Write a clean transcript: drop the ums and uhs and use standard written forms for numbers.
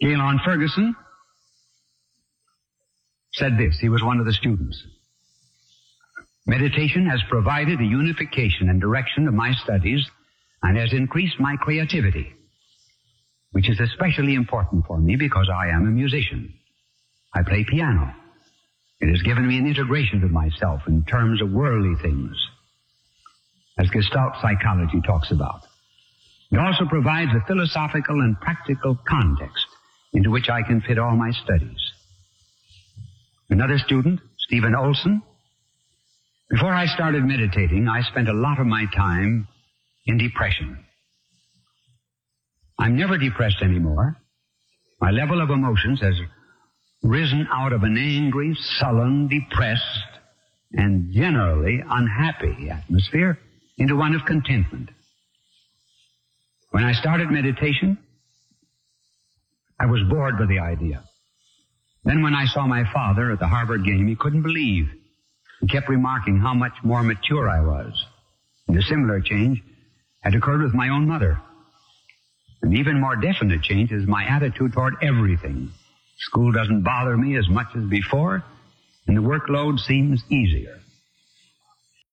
Gaylon Ferguson said this. He was one of the students. Meditation has provided a unification and direction of my studies and has increased my creativity, which is especially important for me because I am a musician. I play piano. It has given me an integration with myself in terms of worldly things, as Gestalt psychology talks about. It also provides a philosophical and practical context into which I can fit all my studies. Another student, Stephen Olson, before I started meditating, I spent a lot of my time in depression. I'm never depressed anymore. My level of emotions has risen out of an angry, sullen, depressed, and generally unhappy atmosphere into one of contentment. When I started meditation, I was bored with the idea. Then when I saw my father at the Harvard game, he couldn't believe. He kept remarking how much more mature I was. And a similar change had occurred with my own mother. An even more definite change is my attitude toward everything. School doesn't bother me as much as before, and the workload seems easier.